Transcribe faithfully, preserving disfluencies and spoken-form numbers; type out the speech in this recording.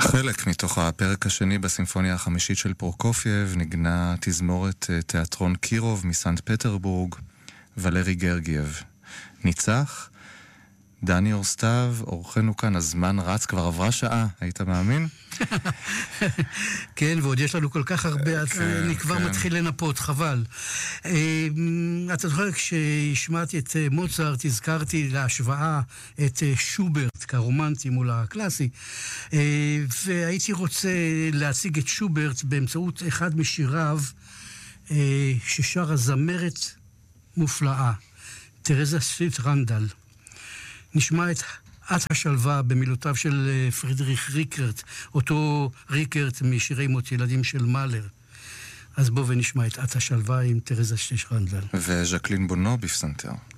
חלק מתוך הפרק השני בסימפוניה החמישית של פרוקופייב נגנה תזמורת תיאטרון קירוב מסנט פטרבורג, ולרי גרגייב. ניצח דני אורסטב, אורחנו כאן, הזמן רץ, כבר עברה שעה, היית מאמין? כן, ועוד יש לנו כל כך הרבה, אני כבר מתחיל לנפות, חבל. אתה זוכר, כשהשמעתי את מוצרט, הזכרתי להשוואה את שוברט כרומנטי מול הקלאסי, והייתי רוצה להציג את שוברט באמצעות אחד משיריו, ששרה זמרת מופלאה, תרזה סוויפט רנדל. נשמע את את השלווה במילותיו של פרידריך ריקרט, אותו ריקרט משירי מות ילדים של מאלר. אז בוא ונשמע את את השלווה עם תרזה סוויפט רנדל. וז'קלין בונו בפסנתר.